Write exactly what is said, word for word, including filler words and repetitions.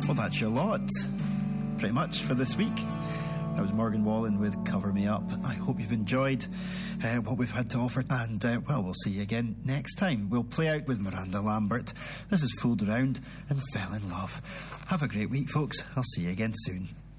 Well, that's your lot, pretty much, for this week. That was Morgan Wallen with Cover Me Up. I hope you've enjoyed uh, what we've had to offer. And, uh, well, we'll see you again next time. We'll play out with Miranda Lambert. This is Fooled Around and Fell in Love. Have a great week, folks. I'll see you again soon.